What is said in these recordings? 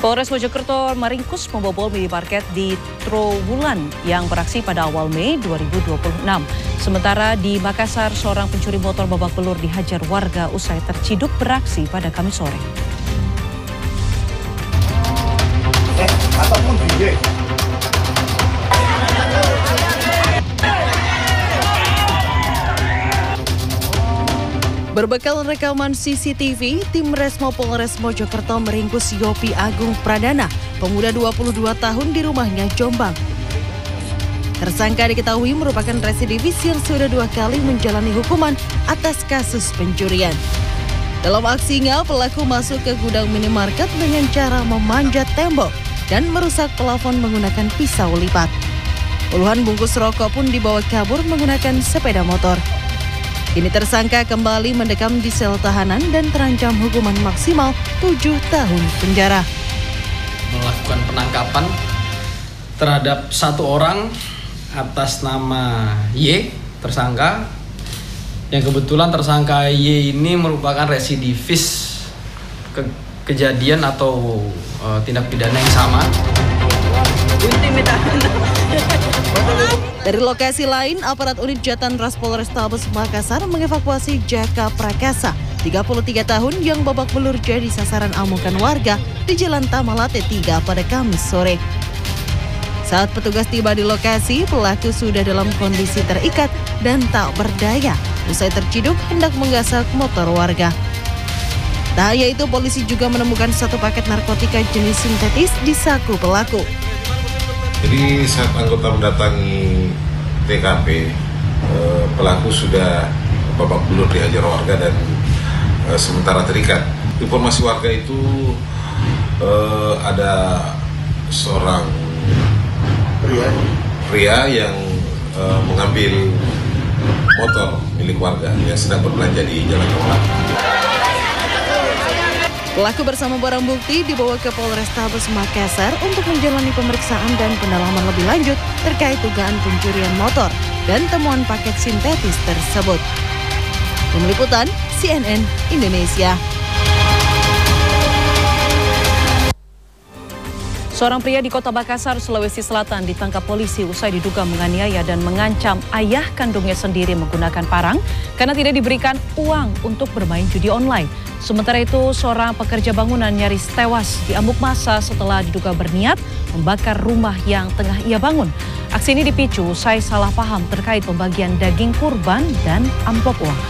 Polres Mojokerto meringkus pembobol minimarket di Trowulan yang beraksi pada awal Mei 2026. Sementara di Makassar, seorang pencuri motor babak belur dihajar warga usai terciduk beraksi pada Kamis sore. Berbekal rekaman CCTV, tim Resmo Polres Mojokerto meringkus Yopi Agung Pradana, pemuda 22 tahun di rumahnya Jombang. Tersangka diketahui merupakan residivis yang sudah 2 kali menjalani hukuman atas kasus pencurian. Dalam aksinya, pelaku masuk ke gudang minimarket dengan cara memanjat tembok dan merusak plafon menggunakan pisau lipat. Puluhan bungkus rokok pun dibawa kabur menggunakan sepeda motor. Kini tersangka kembali mendekam di sel tahanan dan terancam hukuman maksimal 7 tahun penjara. Melakukan penangkapan terhadap 1 orang atas nama Y, tersangka. Yang kebetulan tersangka Y ini merupakan residivis kejadian atau tindak pidana yang sama. Dari lokasi lain, aparat unit Jatan-Ras Polrestabes Makassar mengevakuasi Jaka Prakasa, 33 tahun yang babak belur jadi sasaran amukan warga di Jalan Tamalate 3 pada Kamis sore. Saat petugas tiba di lokasi, pelaku sudah dalam kondisi terikat dan tak berdaya. Usai terciduk, hendak menggasak motor warga. Tak hanya itu, polisi juga menemukan 1 paket narkotika jenis sintetis di saku pelaku. Jadi saat anggota mendatangi TKP, pelaku sudah babak belur dihajar warga dan sementara terikat. Informasi warga itu ada seorang pria yang mengambil motor milik warga yang sedang berbelanja di Jalan Tolak. Pelaku bersama barang bukti dibawa ke Polrestabes Makassar untuk menjalani pemeriksaan dan pendalaman lebih lanjut terkait dugaan pencurian motor dan temuan paket sintetis tersebut. Tim Liputan CNN Indonesia. Seorang pria di Kota Makassar, Sulawesi Selatan ditangkap polisi usai diduga menganiaya dan mengancam ayah kandungnya sendiri menggunakan parang karena tidak diberikan uang untuk bermain judi online. Sementara itu, seorang pekerja bangunan nyaris tewas di amuk massa setelah diduga berniat membakar rumah yang tengah ia bangun. Aksi ini dipicu usai salah paham terkait pembagian daging kurban dan amplop uang.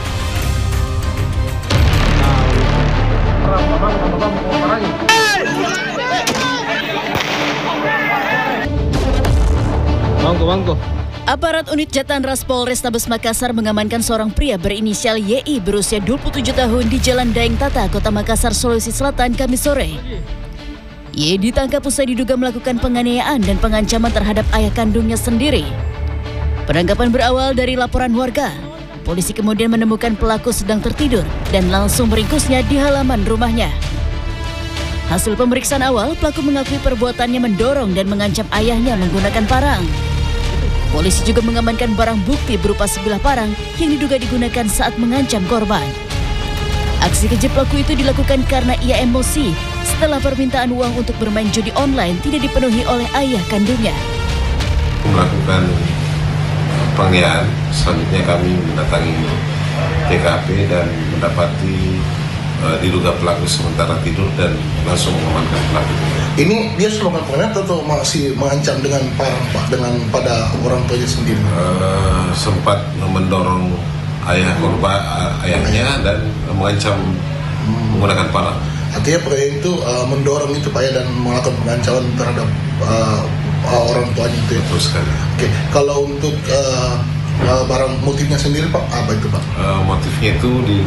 Bangko. Aparat unit Jatan-Ras Polrestabes Makassar mengamankan seorang pria berinisial YI berusia 27 tahun di Jalan Daeng Tata, Kota Makassar, Sulawesi Selatan, Kamis sore. Y ditangkap usai diduga melakukan penganiayaan dan pengancaman terhadap ayah kandungnya sendiri. Penangkapan berawal dari laporan warga. Polisi kemudian menemukan pelaku sedang tertidur dan langsung meringkusnya di halaman rumahnya. Hasil pemeriksaan awal, pelaku mengakui perbuatannya mendorong dan mengancam ayahnya menggunakan parang. Polisi juga mengamankan barang bukti berupa sebilah parang yang diduga digunakan saat mengancam korban. Aksi keji pelaku itu dilakukan karena ia emosi setelah permintaan uang untuk bermain judi online tidak dipenuhi oleh ayah kandungnya. Melakukan penganiayaan, selanjutnya kami mendatangi TKP dan mendapati diduga pelaku sementara tidur dan langsung mengamankan pelaku. Ini dia slogan penganiayaan atau masih mengancam dengan parang, Pak, dengan pada orang tuanya sendiri? Sempat mendorong ayahnya dan mengancam menggunakan parang. Artinya pria itu mendorong itu, Pak, ya, dan melakukan pengancaman terhadap orang tuanya itu, ya. Terus sekali. Oke, kalau untuk barang motifnya sendiri, Pak, apa itu, Pak? Motifnya itu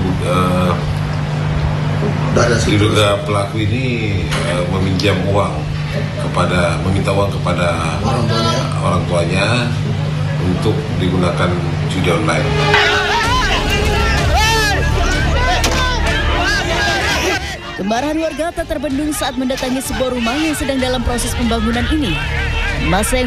diduga pelaku ini meminjam uang meminta uang kepada orang tuanya untuk digunakan judi online. Kemarahan warga tak terbendung saat mendatangi sebuah rumah yang sedang dalam proses pembangunan ini. Masa yang